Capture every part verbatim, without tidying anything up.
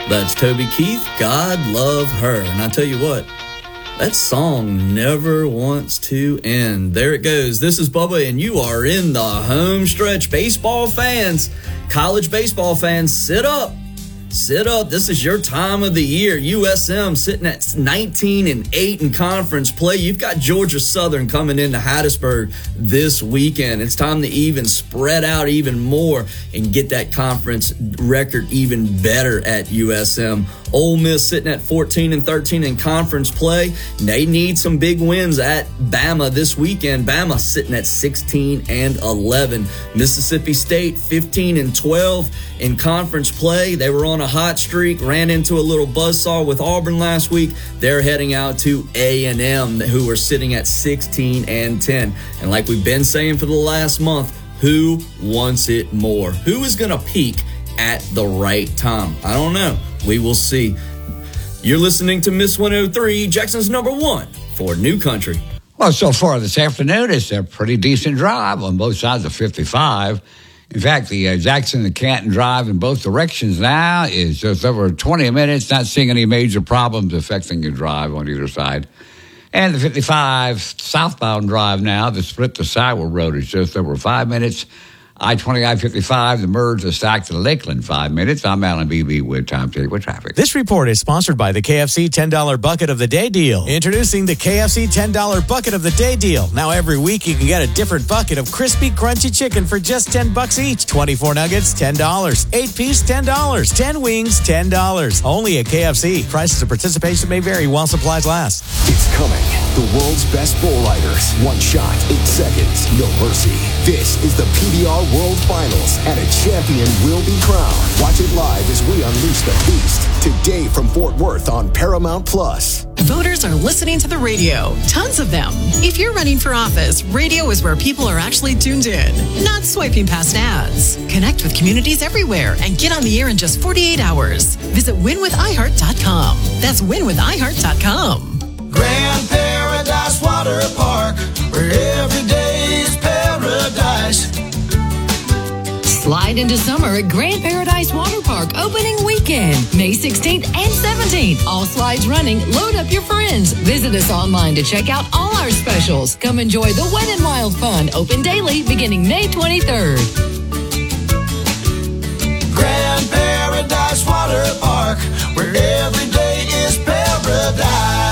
That's Toby Keith, God Love Her. And I tell you what, that song never wants to end. There it goes. This is Bubba, and you are in the home stretch. Baseball fans, college baseball fans, sit up. Sit up. This is your time of the year. U S M sitting at nineteen and eight in conference play. You've got Georgia Southern coming into Hattiesburg this weekend. It's time to even spread out even more and get that conference record even better at U S M. Ole Miss sitting at fourteen and thirteen in conference play. They need some big wins at Bama this weekend. Bama sitting at sixteen and eleven. Mississippi State fifteen and twelve in conference play. They were on a hot streak, ran into a little buzzsaw with Auburn last week. They're heading out to A and M, who are sitting at sixteen and ten. And like we've been saying for the last month, who wants it more? Who is going to peak at the right time? I don't know. We will see. You're listening to Miss one oh three, Jackson's number one for New Country. Well, so far this afternoon, it's a pretty decent drive on both sides of fifty-five. In fact, the uh, Jackson and Canton drive in both directions now is just over twenty minutes. Not seeing any major problems affecting your drive on either side. And the fifty-five southbound drive now, the split to Sywell Road, is just over five minutes. I twenty, I fifty-five, the merge of Stack to Lakeland, five minutes. I'm Alan Beebe with Time Check with Traffic. This report is sponsored by the K F C ten dollar Bucket of the Day Deal. Introducing the K F C ten dollar Bucket of the Day Deal. Now every week you can get a different bucket of crispy, crunchy chicken for just ten bucks each. twenty-four nuggets, ten dollars. eight piece, ten dollars. ten wings, ten dollars. Only at K F C. Prices of participation may vary while supplies last. It's coming. The world's best bull riders. One shot, eight seconds, no mercy. This is the P B R World Finals, and a champion will be crowned. Watch it live as we unleash the beast today from Fort Worth on Paramount Plus. Voters are listening to the radio. Tons of them. If you're running for office, radio is where people are actually tuned in, not swiping past ads. Connect with communities everywhere and get on the air in just forty-eight hours. Visit win with i heart dot com. That's win with i heart dot com. Grand Paradise Water Park, where every day is paradise. Slide into summer at Grand Paradise Water Park opening weekend, May sixteenth and seventeenth. All slides running. Load up your friends. Visit us online to check out all our specials. Come enjoy the Wet and Wild fun. Open daily beginning May twenty-third. Grand Paradise Water Park, where every day is paradise.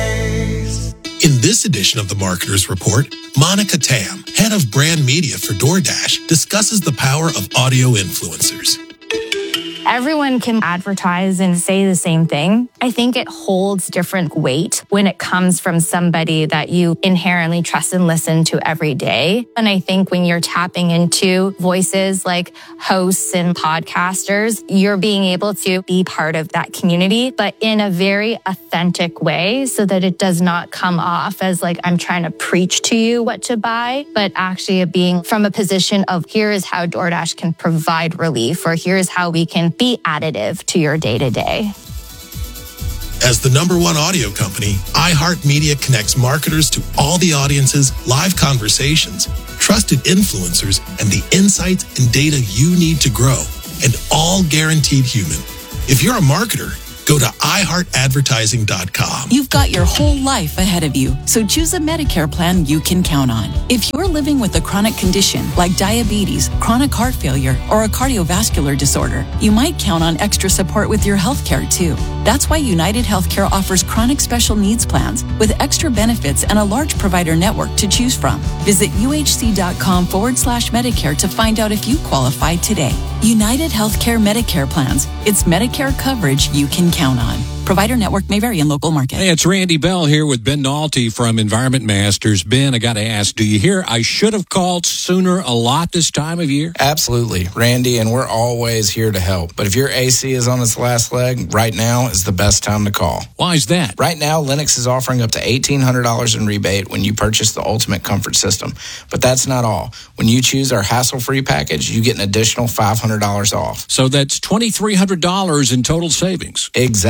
In this edition of the Marketers Report, Monica Tam, head of brand media for DoorDash, discusses the power of audio influencers. Everyone can advertise and say the same thing. I think it holds different weight when it comes from somebody that you inherently trust and listen to every day. And I think when you're tapping into voices like hosts and podcasters, you're being able to be part of that community, but in a very authentic way so that it does not come off as like I'm trying to preach to you what to buy, but actually being from a position of here is how DoorDash can provide relief, or here is how we can be additive to your day-to-day. As the number one audio company, iHeartMedia connects marketers to all the audiences, live conversations, trusted influencers, and the insights and data you need to grow, and all guaranteed human. If you're a marketer, go to i heart advertising dot com. You've got your whole life ahead of you, so choose a Medicare plan you can count on. If you're living with a chronic condition like diabetes, chronic heart failure, or a cardiovascular disorder, you might count on extra support with your health care too. That's why United Healthcare offers chronic special needs plans with extra benefits and a large provider network to choose from. Visit uhc.com forward slash Medicare to find out if you qualify today. United Healthcare Medicare plans. It's Medicare coverage you can count on. Provider network may vary in local markets. Hey, it's Randy Bell here with Ben Nolte from Environment Masters. Ben, I got to ask, do you hear I should have called sooner a lot this time of year? Absolutely, Randy, and we're always here to help. But if your A C is on its last leg, right now is the best time to call. Why is that? Right now, Lennox is offering up to eighteen hundred dollars in rebate when you purchase the Ultimate Comfort System. But that's not all. When you choose our hassle-free package, you get an additional five hundred dollars off. So that's two thousand three hundred dollars in total savings. Exactly.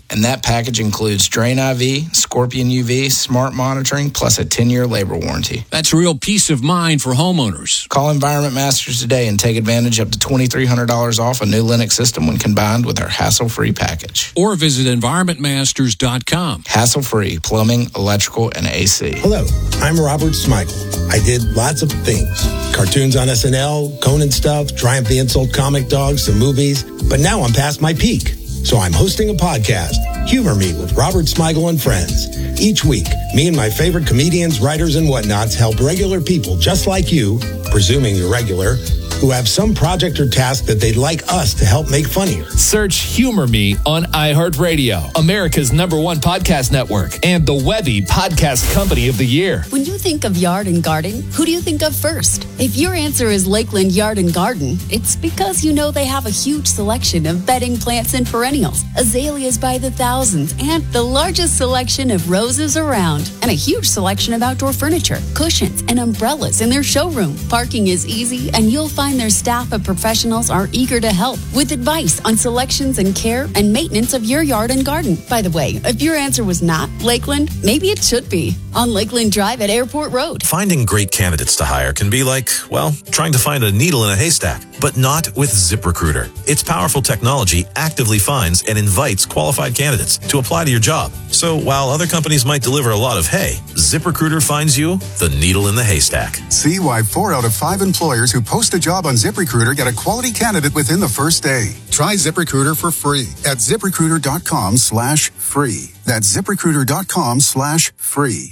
and that package includes Drain I V, Scorpion U V, smart monitoring, plus a ten-year labor warranty. That's real peace of mind for homeowners. Call Environment Masters today and take advantage up to twenty-three hundred dollars off a new Linux system when combined with our hassle-free package. Or visit environment masters dot com. Hassle-free plumbing, electrical, and A C. Hello, I'm Robert Smigel. I did lots of things. Cartoons on S N L, Conan stuff, Triumph the Insult comic dogs, some movies. But now I'm past my peak. So I'm hosting a podcast, Humor Me with Robert Smigel and Friends. Each week, me and my favorite comedians, writers, and whatnots help regular people just like you, presuming you're regular, who have some project or task that they'd like us to help make funnier. Search Humor Me on iHeartRadio, America's number one podcast network, and the Webby Podcast Company of the Year. When you think of yard and garden, who do you think of first? If your answer is Lakeland Yard and Garden, it's because you know they have a huge selection of bedding plants and perennials, azaleas by the thousands, and the largest selection of roses around, and a huge selection of outdoor furniture, cushions, and umbrellas in their showroom. Parking is easy, and you'll find their staff of professionals are eager to help with advice on selections and care and maintenance of your yard and garden. By the way, if your answer was not Lakeland, maybe it should be on Lakeland Drive at Airport Road. Finding great candidates to hire can be like, well, trying to find a needle in a haystack, but not with ZipRecruiter. Its powerful technology actively finds and invites qualified candidates to apply to your job. So while other companies might deliver a lot of hay, ZipRecruiter finds you the needle in the haystack. See why four out of five employers who post a job on ZipRecruiter get a quality candidate within the first day. Try ZipRecruiter for free at ZipRecruiter.com slash free. That's ZipRecruiter.com slash free.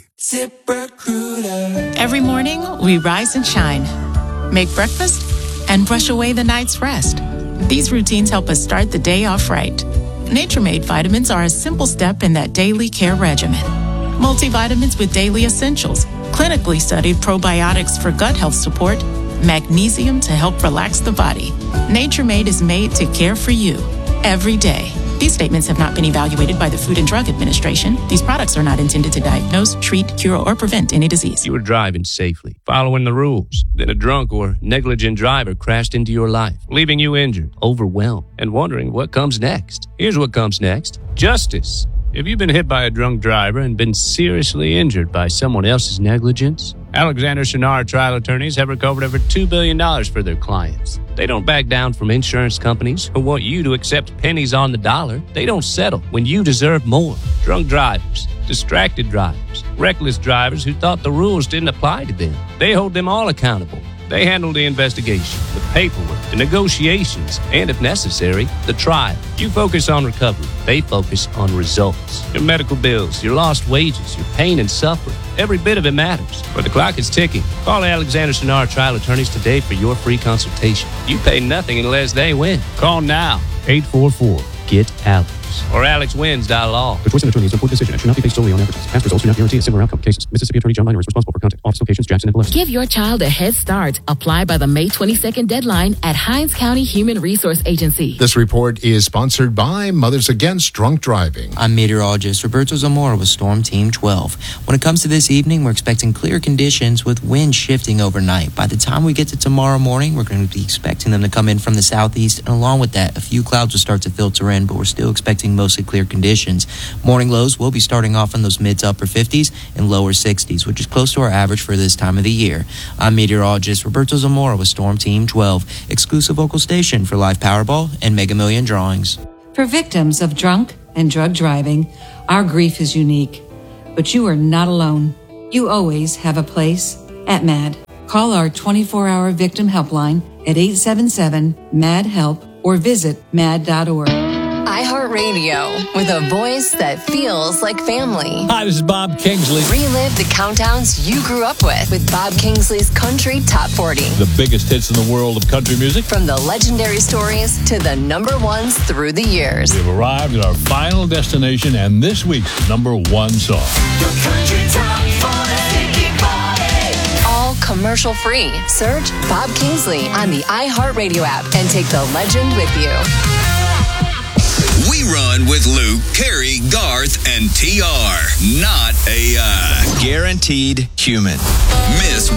ZipRecruiter. Every morning, we rise and shine, make breakfast, and brush away the night's rest. These routines help us start the day off right. Nature-Made vitamins are a simple step in that daily care regimen. Multivitamins with daily essentials, clinically studied probiotics for gut health support, magnesium to help relax the body. Nature-Made is made to care for you every day. These statements have not been evaluated by the Food and Drug Administration. These products are not intended to diagnose, treat, cure, or prevent any disease. You were driving safely, following the rules. Then a drunk or negligent driver crashed into your life, leaving you injured, overwhelmed, and wondering what comes next. Here's what comes next. Justice. If you've been hit by a drunk driver and been seriously injured by someone else's negligence, Alexander Sonar trial attorneys have recovered over two billion dollars for their clients. They don't back down from insurance companies who want you to accept pennies on the dollar. They don't settle when you deserve more. Drunk drivers, distracted drivers, reckless drivers who thought the rules didn't apply to them. They hold them all accountable. They handle the investigation, the paperwork, the negotiations, and if necessary, the trial. You focus on recovery. They focus on results. Your medical bills, your lost wages, your pain and suffering. Every bit of it matters. But the clock is ticking. Call Alexander Sonar trial attorneys today for your free consultation. You pay nothing unless they win. Call now. eight four four, G E T Alex. Or alex wins dot law. The choice of an attorney is an important decision and should not be based solely on advertising. Past results do not guarantee a similar outcome. Cases. Mississippi Attorney John Miner is responsible for contact. Office locations Jackson and Vallejo. Give your child a head start. Apply by the May twenty-second deadline at Hinds County Human Resource Agency. This report is sponsored by Mothers Against Drunk Driving. I'm meteorologist Roberto Zamora with Storm Team twelve. When it comes to this evening, we're expecting clear conditions with wind shifting overnight. By the time we get to tomorrow morning, we're going to be expecting them to come in from the southeast, and along with that, a few clouds will start to filter in, but we're still expecting mostly clear conditions. Morning lows will be starting off in those mid to upper fifties and lower sixties, which is close to our average for this time of the year. I'm meteorologist Roberto Zamora with Storm Team twelve, exclusive local station for live Powerball and Mega Million drawings. For victims of drunk and drug driving, our grief is unique, but you are not alone. You always have a place at MAD. Call our twenty-four hour victim helpline at eight seven seven, M A D, HELP or visit mad dot org. iHeartRadio, with a voice that feels like family. Hi, this is Bob Kingsley. Relive the countdowns you grew up with with Bob Kingsley's Country Top forty. The biggest hits in the world of country music. From the legendary stories to the number ones through the years. We've arrived at our final destination and this week's number one song. Your Country Top forty. All commercial free. Search Bob Kingsley on the iHeartRadio app and take the legend with you. We run with Luke, Carrie, Garth, and T R. Not A I. Guaranteed human. Miss